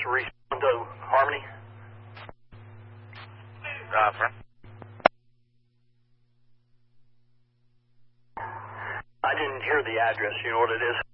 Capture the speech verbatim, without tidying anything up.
to respond to Harmony? Uh, from? I didn't hear the address. You know what it is?